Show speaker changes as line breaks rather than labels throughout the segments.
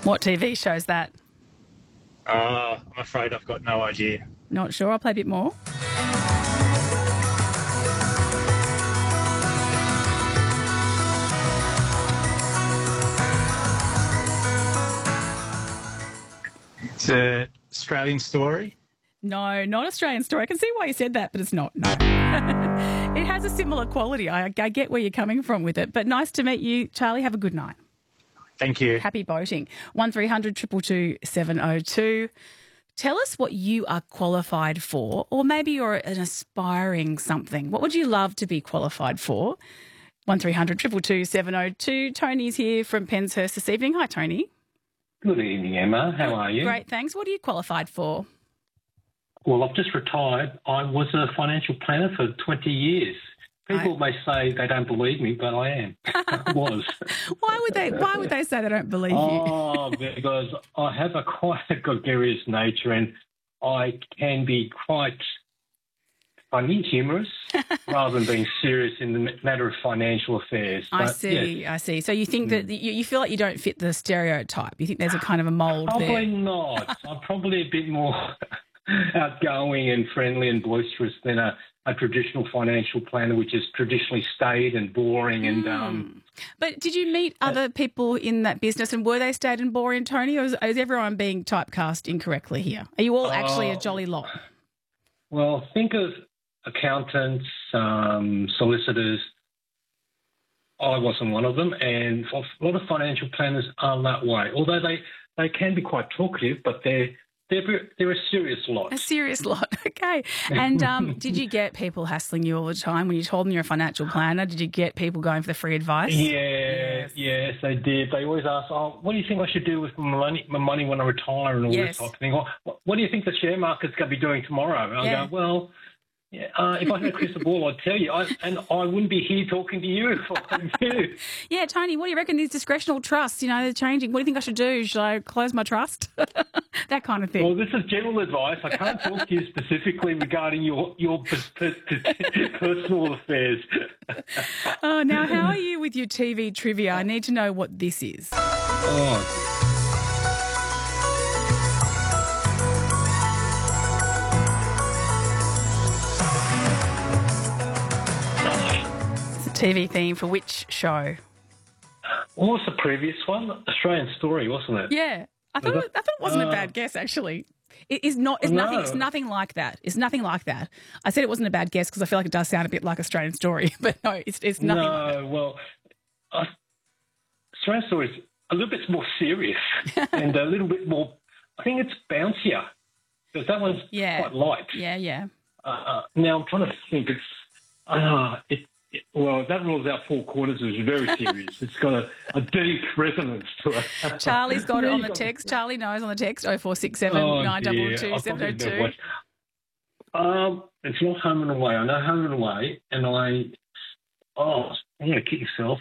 What TV show's that?
I'm afraid I've got no idea.
Not sure. I'll play a bit more.
It's an Australian Story.
No, not Australian Story. I can see why you said that, but it's not. No. It has a similar quality. I get where you're coming from with it. But nice to meet you, Charlie. Have a good night.
Thank you.
Happy boating. 1300 222 702. Tell us what you are qualified for, or maybe you're an aspiring something. What would you love to be qualified for? 1300 222 702. Tony's here from Penshurst this evening. Hi, Tony.
Good evening, Emma. How are you?
Great, thanks. What are you qualified for?
Well, I've just retired. I was a financial planner for 20 years. People may say they don't believe me, but I am. I was.
Why would they say they don't believe you?
Oh, because I have a quite gregarious nature and I can be quite funny, humorous, rather than being serious in the matter of financial affairs.
I
But,
see,
yes,
I see. So you think that you feel like you don't fit the stereotype. You think there's a kind of a mould there.
Probably not. I'm probably a bit more outgoing and friendly and boisterous than a traditional financial planner, which is traditionally staid and boring. And
But did you meet other people in that business, and were they staid and boring, Tony, or is everyone being typecast incorrectly here? Are you all actually a jolly lot?
well, think of accountants, solicitors. I wasn't one of them, and a lot of financial planners are that way. Although they can be quite talkative, but they're a serious lot.
A serious lot, okay. And did you get people hassling you all the time when you told them you're a financial planner? Did you get people going for the free advice?
Yes, they did. They always ask, what do you think I should do with my money when I retire and all this type of thing? Or, what do you think the share market's going to be doing tomorrow? And I go, well, if I had a crystal ball, I'd tell you. And I wouldn't be here talking to you if I knew.
Yeah, Tony, what do you reckon these discretional trusts, they're changing? What do you think I should do? Should I close my trust? That kind of thing.
Well, this is general advice. I can't talk to you specifically regarding your personal affairs.
Oh, now, how are you with your TV trivia? I need to know what this is. It's a TV theme for which show?
What was the previous one? Australian Story, wasn't it?
Yeah. I thought it wasn't a bad guess, actually. It is not. It's nothing. It's nothing like that. It's nothing like that. I said it wasn't a bad guess because I feel like it does sound a bit like Australian Story, but no, it's nothing.
No,
like that.
Well, Australian Story is a little bit more serious and a little bit more. I think it's bouncier because that one's quite light.
Yeah.
Now I'm trying to think. Well, that rules out Four Quarters is very serious. It's got a deep resonance to it.
Charlie's got it on the text. Charlie knows on the text 0467 922 702.
It's not Home and Away. I know Home and Away, and kick yourself.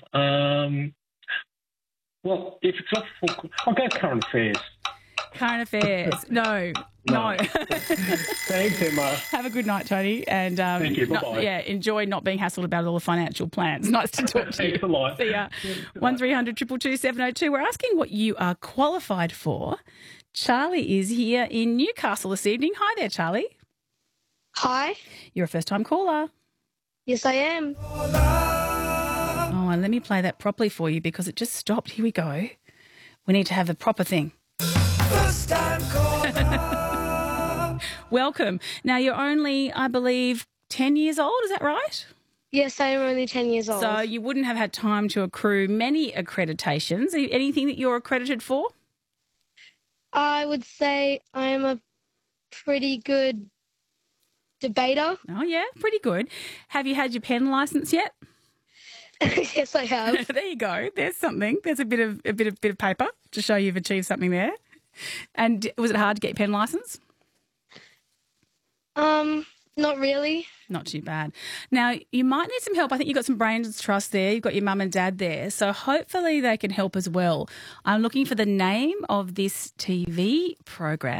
Well, if it's not I'll go Current Affairs.
Current Affairs. No.
Thanks, Emma.
Have a good night, Tony. And
thank you. Bye-bye.
Enjoy not being hassled about all the financial plans. Nice to talk to you.
Thanks a lot.
See ya. 1300 222 702. We're asking what you are qualified for. Charlie is here in Newcastle this evening. Hi there, Charlie.
Hi.
You're a first-time caller.
Yes, I am.
Oh, and let me play that properly for you because it just stopped. Here we go. We need to have the proper thing. Welcome. Now, you're only, I believe, 10 years old. Is that right?
Yes, I am only 10 years old.
So you wouldn't have had time to accrue many accreditations. Anything that you're accredited for?
I would say I am a pretty good debater.
Oh, yeah, pretty good. Have you had your pen licence yet?
Yes, I have.
There you go. There's something. There's a bit of paper to show you've achieved something there. And was it hard to get your pen licence?
Not really.
Not too bad. Now, you might need some help. I think you've got some brains trust there. You've got your mum and dad there. So hopefully they can help as well. I'm looking for the name of this TV program.